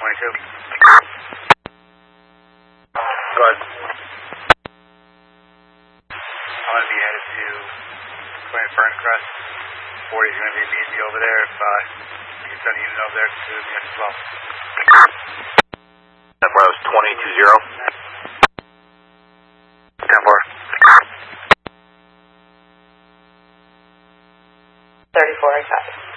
Go ahead. I'm going to be headed to 20 Ferncrest. 40 is going to be meeting me over there. If you can send a unit over there to me as well. That was 2020. 10-4. 34, I got it.